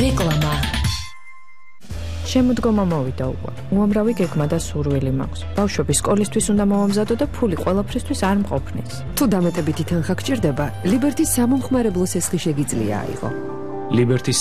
რეკლამა. შემოდგომა მოვიდა უკვე. უამრავი გეგმა და სურვილი მაქვს. ბავშვები სკოლისთვის უნდა მომამზადო და ფული ყველაფრისთვის არ მყოფნის. თუ დამეტებითი თანხა გჭირდება, ლიბერტის სამომხმარებლო სესხი შეგიძლია აიღო. ლიბერტის